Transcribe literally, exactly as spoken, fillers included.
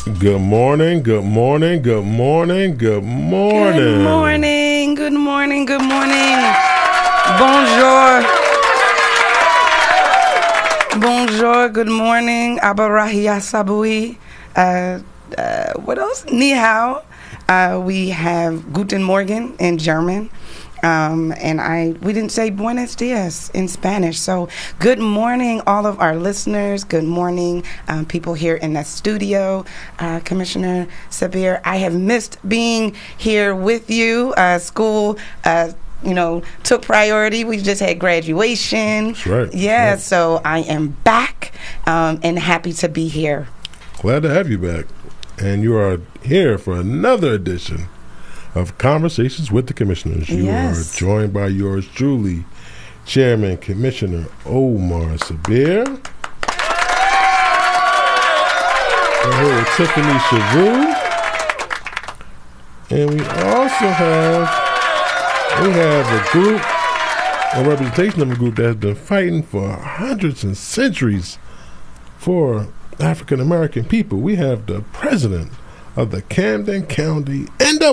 Good morning, good morning, good morning, good morning. Good morning, good morning, good morning. Bonjour. Bonjour, good morning. Abarahia Sabui. Uh, uh, what else? Ni hao. Uh, we have Guten Morgen in German. Um, and I we didn't say buenos dias in Spanish. So good morning, all of our listeners. Good morning, um, people here in the studio. Uh, Commissioner Sabir, I have missed being here with you. Uh, school, uh, you know, took priority. We just had graduation. That's right. Yeah, That's right. so I am back um, and happy to be here. Glad to have you back. And you are here for another edition of Conversations with the Commissioners. You Yes. are joined by yours truly, Chairman Commissioner Omar Sabir. We're here with Tiffany Chavu. And we also have, we have a group, a representation of a group that has been fighting for hundreds and centuries for African American people. We have the president of the Camden County N double A